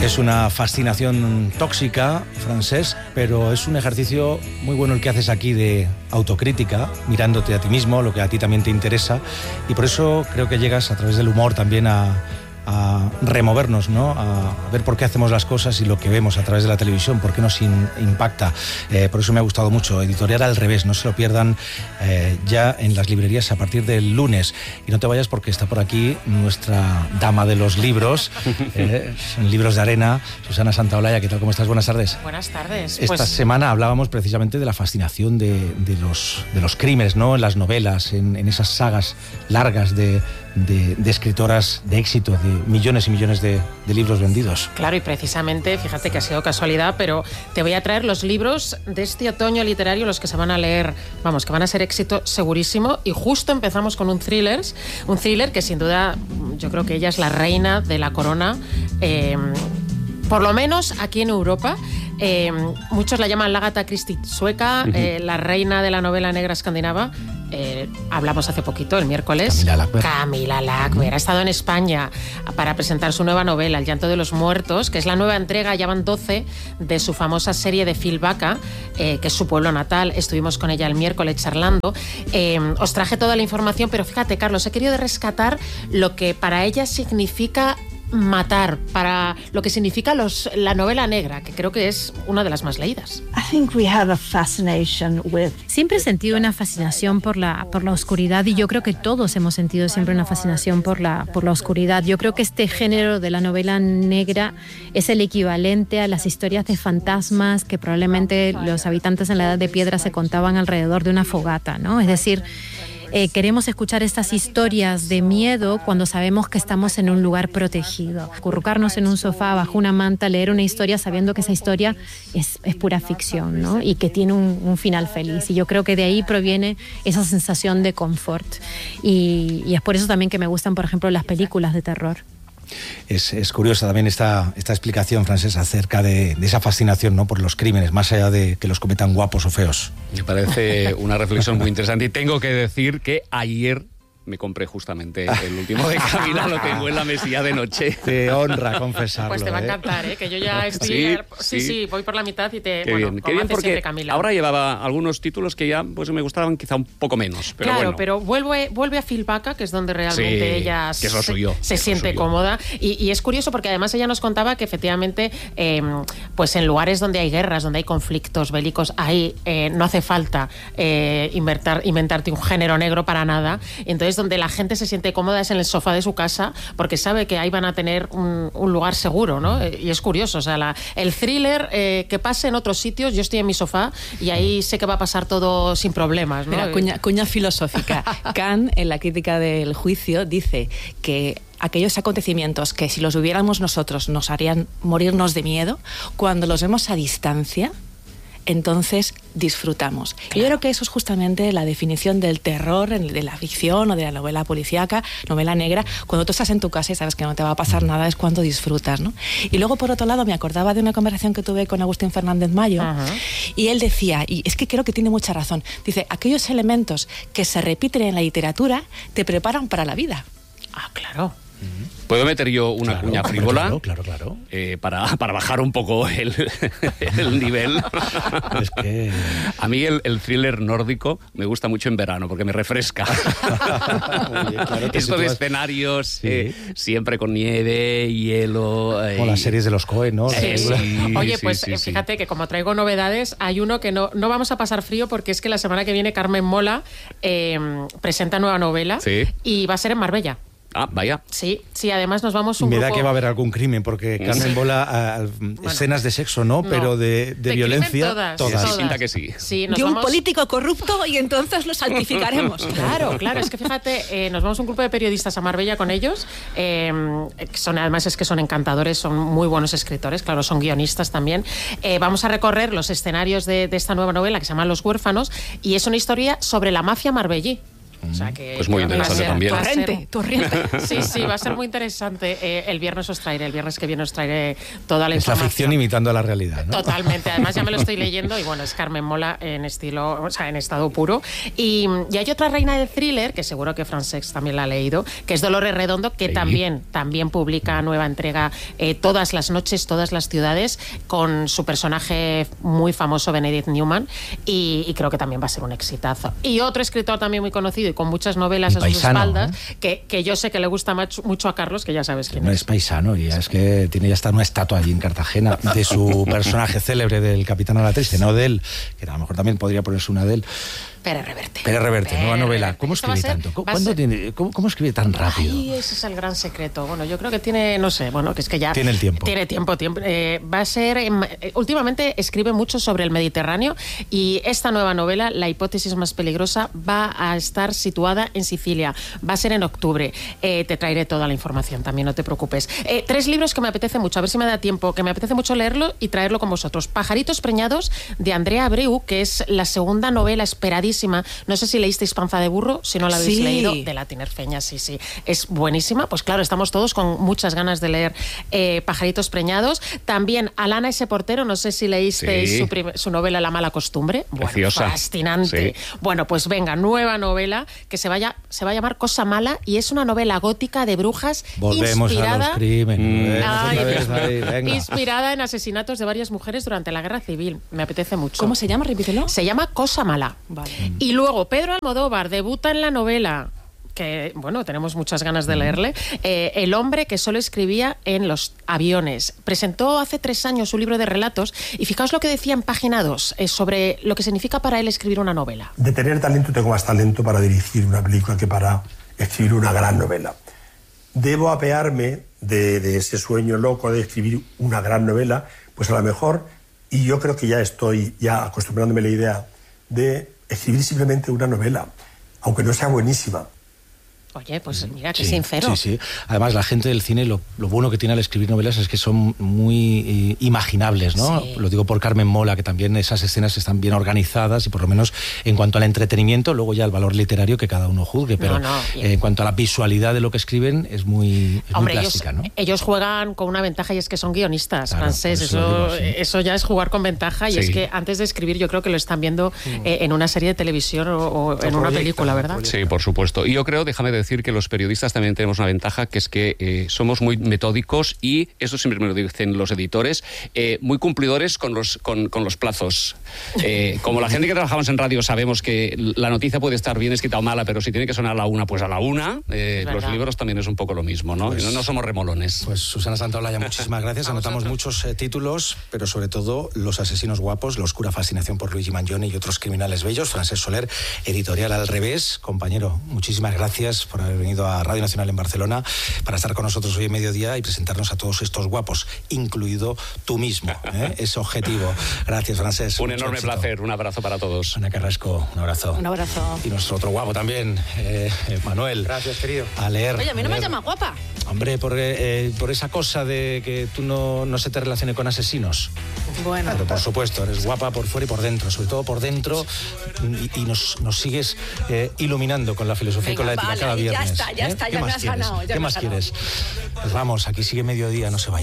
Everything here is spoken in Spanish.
Es una fascinación tóxica, Francesc, pero es un ejercicio muy bueno el que haces aquí de autocrítica, mirándote a ti mismo, lo que a ti también te interesa, y por eso creo que llegas a través del humor también a removernos, ¿no? A ver por qué hacemos las cosas y lo que vemos a través de la televisión, por qué nos impacta. Por eso me ha gustado mucho. Editorial Al Revés, no se lo pierdan ya en las librerías a partir del lunes. Y no te vayas porque está por aquí nuestra dama de los libros, en Libros de Arena, Susana Santaolalla. ¿Qué tal? ¿Cómo estás? Buenas tardes. Buenas tardes. Esta semana hablábamos precisamente de la fascinación de los crímenes, ¿no? En las novelas, en esas sagas largas de escritoras de éxito, de millones y millones de libros vendidos. Claro, y precisamente, fíjate que ha sido casualidad, pero te voy a traer los libros de este otoño literario, los que se van a leer, vamos, que van a ser éxito segurísimo, y justo empezamos con un thriller que sin duda, yo creo que ella es la reina de la corona, por lo menos aquí en Europa. Muchos la llaman la Agatha Christie sueca, la reina de la novela negra escandinava. Hablamos hace poquito, el miércoles. Camila Lackberg ha estado en España para presentar su nueva novela, El llanto de los muertos, que es la nueva entrega, ya van 12, de su famosa serie de Phil Baca, que es su pueblo natal. Estuvimos con ella el miércoles charlando. Os traje toda la información, pero fíjate, Carlos, he querido rescatar lo que para ella significa matar, para lo que significa la novela negra, que creo que es una de las más leídas. Siempre he sentido una fascinación por la oscuridad, y yo creo que todos hemos sentido siempre una fascinación por la oscuridad. Yo creo que este género de la novela negra es el equivalente a las historias de fantasmas que probablemente los habitantes en la Edad de Piedra se contaban alrededor de una fogata, ¿no? Es decir, queremos escuchar estas historias de miedo cuando sabemos que estamos en un lugar protegido. Acurrucarnos en un sofá bajo una manta, leer una historia sabiendo que esa historia es pura ficción, ¿no? Y que tiene un final feliz. Y yo creo que de ahí proviene esa sensación de confort. Y es por eso también que me gustan, por ejemplo, las películas de terror. Es curiosa también esta explicación, Francesc, acerca de esa fascinación, ¿no? Por los crímenes, más allá de que los cometan guapos o feos. Me parece una reflexión muy interesante, y tengo que decir que ayer me compré justamente el último de Camila, lo tengo en la mesilla de noche. Te honra confesarlo. Pues te va a encantar, que yo ya estoy... Sí, voy por la mitad y te... Qué bien, porque Camila. Ahora llevaba algunos títulos que ya pues me gustaban quizá un poco menos. Pero claro, bueno. Pero vuelve a Phil Baca, que es donde realmente ella que es lo suyo, se siente cómoda. Y es curioso porque además ella nos contaba que efectivamente pues en lugares donde hay guerras, donde hay conflictos bélicos, ahí no hace falta inventarte un género negro para nada. Entonces donde la gente se siente cómoda es en el sofá de su casa, porque sabe que ahí van a tener un lugar seguro, ¿no? Y es curioso, o sea, el thriller que pase en otros sitios, yo estoy en mi sofá y ahí sé que va a pasar todo sin problemas, ¿no? Mira, cuña filosófica. Kant, en la crítica del juicio, dice que aquellos acontecimientos que si los viviéramos nosotros nos harían morirnos de miedo, cuando los vemos a distancia, entonces disfrutamos. Claro. Y yo creo que eso es justamente la definición del terror, de la ficción o de la novela policíaca, novela negra. Cuando tú estás en tu casa y sabes que no te va a pasar nada, es cuando disfrutas, ¿no? Y luego, por otro lado, me acordaba de una conversación que tuve con Agustín Fernández Mayo, y él decía, y es que creo que tiene mucha razón, dice, aquellos elementos que se repiten en la literatura te preparan para la vida. Ah, claro. ¿Puedo meter yo una cuña frívola? Claro. Para bajar un poco el nivel. Es que... A mí el thriller nórdico me gusta mucho en verano porque me refresca. Oye, claro, esto de escenarios siempre con nieve, hielo... Con las series de los Coen, ¿no? Oye, pues fíjate que como traigo novedades, hay uno que no vamos a pasar frío, porque es que la semana que viene Carmen Mola presenta nueva novela y va a ser en Marbella. Ah, vaya. Sí, además nos vamos un Me grupo... da que va a haber algún crimen, porque Carmen Bola escenas de sexo, ¿no? Pero de violencia, todas. Pinta que sí. De un político corrupto, y entonces lo santificaremos. Claro, es que fíjate, nos vamos un grupo de periodistas a Marbella con ellos, además es que son encantadores, son muy buenos escritores, claro, son guionistas también. Vamos a recorrer los escenarios de esta nueva novela que se llama Los huérfanos, y es una historia sobre la mafia marbellí. O sea que pues muy interesante también. Torrente. Sí, va a ser muy interesante. El viernes que viene os traeré toda la información. Es la ficción imitando a la realidad, ¿no? Totalmente. Además ya me lo estoy leyendo y bueno, es Carmen Mola en estilo, o sea, en estado puro. Y hay otra reina del thriller, que seguro que Francesc también la ha leído, que es Dolores Redondo, que también publica nueva entrega todas las noches, todas las ciudades, con su personaje muy famoso, Benedict Newman, y creo que también va a ser un exitazo. Y otro escritor también muy conocido y con muchas novelas a sus espaldas, que yo sé que le gusta mucho a Carlos, que ya sabes quién es. Es paisano y es que tiene ya está una estatua allí en Cartagena de su personaje célebre del Capitán a la Triste, no de él, que a lo mejor también podría ponerse una de él. Pérez Reverte. Nueva novela. ¿Cómo escribe tanto? ¿Cómo escribe tan rápido? Ay, ese es el gran secreto. Bueno, yo creo que tiene, no sé, bueno, que es que ya... Tiene el tiempo. Tiene tiempo. Va a ser... últimamente escribe mucho sobre el Mediterráneo y esta nueva novela, La hipótesis más peligrosa, va a estar situada en Sicilia. Va a ser en octubre. Te traeré toda la información también, no te preocupes. 3 libros que me apetece mucho, a ver si me da tiempo, que me apetece mucho leerlo y traerlo con vosotros. Pajaritos preñados, de Andrea Abreu, que es la segunda novela esperadísima. No sé si leísteis Panza de burro, si no la habéis leído, de la Tinerfeña, sí. Es buenísima. Pues claro, estamos todos con muchas ganas de leer Pajaritos preñados. También Alana S. Portero, no sé si leísteis su novela La mala costumbre. Bueno, preciosa. Fascinante. Sí. Bueno, pues venga, nueva novela que se va a llamar Cosa Mala y es una novela gótica de brujas. Volvemos inspirada, a los crímenes. Inspirada en asesinatos de varias mujeres durante la Guerra Civil. Me apetece mucho. ¿Cómo se llama? Repítelo. Se llama Cosa Mala. Vale. Y luego Pedro Almodóvar debuta en la novela, que bueno, tenemos muchas ganas de leerle, El hombre que solo escribía en los aviones. Presentó hace 3 años su libro de relatos y fijaos lo que decía en página 2 sobre lo que significa para él escribir una novela. De tener talento tengo más talento para dirigir una película que para escribir una gran novela. Debo apearme de ese sueño loco de escribir una gran novela, pues a lo mejor, y yo creo que ya estoy acostumbrándome a la idea de escribir simplemente una novela, aunque no sea buenísima. Oye, pues mira, qué sincero. Sí. Además, la gente del cine, lo bueno que tiene al escribir novelas es que son muy imaginables, ¿no? Sí. Lo digo por Carmen Mola, que también esas escenas están bien organizadas y por lo menos en cuanto al entretenimiento, luego ya el valor literario que cada uno juzgue, pero en cuanto a la visualidad de lo que escriben es muy plástica, ¿no? Ellos juegan con una ventaja y es que son guionistas, claro, Francesc. Eso ya es jugar con ventaja y es que antes de escribir yo creo que lo están viendo en una serie de televisión o en una película, ¿verdad? Sí, por supuesto. Y yo creo, déjame decir que los periodistas también tenemos una ventaja, que es que somos muy metódicos y, eso siempre me lo dicen los editores, muy cumplidores con los plazos. Como la gente que trabajamos en radio sabemos que la noticia puede estar bien escrita o mala, pero si tiene que sonar a la una, pues a la una. Los libros también es un poco lo mismo, ¿no? Pues, no somos remolones. Pues Susana Santaolalla, muchísimas gracias. Anotamos muchos títulos, pero sobre todo Los asesinos guapos, La oscura fascinación por Luigi Mangione y otros criminales bellos. Francesc Soler, editorial Al Revés. Compañero, muchísimas gracias por haber venido a Radio Nacional en Barcelona para estar con nosotros hoy en mediodía y presentarnos a todos estos guapos, incluido tú mismo, ese objetivo. Gracias, Francesc. Un enorme placer, un abrazo para todos. Ana Carrasco, un abrazo. Un abrazo. Y nuestro otro guapo también, Manuel. Gracias, querido. A leer. Oye, a mí no me llamas guapa. Hombre, por esa cosa de que tú no se te relacione con asesinos. Bueno. Pero por supuesto, eres guapa por fuera y por dentro, sobre todo por dentro, y nos sigues iluminando con la filosofía y con la ética cada viernes. Ya está, ya me has ganado. ¿Qué más quieres? Pues vamos, aquí sigue mediodía, no se vaya.